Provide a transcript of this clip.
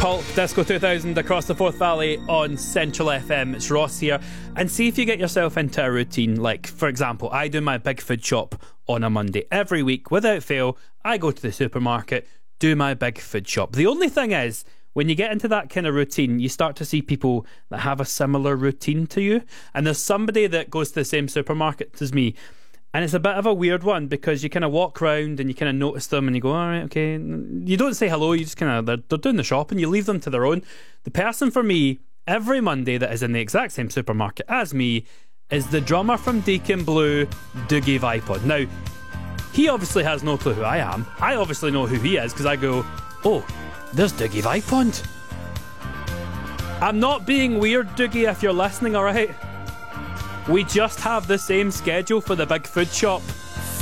Hulk Disco 2000 across the Forth Valley on Central FM. It's Ross here. And see if you get yourself into a routine. Like, for example, I do my big food shop on a Monday. Every week, without fail, I go to the supermarket, do my big food shop. The only thing is, when you get into that kind of routine, you start to see people that have a similar routine to you. And there's somebody that goes to the same supermarket as me. And it's a bit of a weird one because you kind of walk around and you kind of notice them and you go, all right, okay. You don't say hello, you just kind of, they're doing the shopping, you leave them to their own. The person for me, every Monday that is in the exact same supermarket as me, is the drummer from Deacon Blue, Dougie Vipod. Now, he obviously has no clue who I am. I obviously know who he is because I go, oh, there's Dougie Vipod. I'm not being weird, Dougie, if you're listening, all right? We just have the same schedule for the big food shop.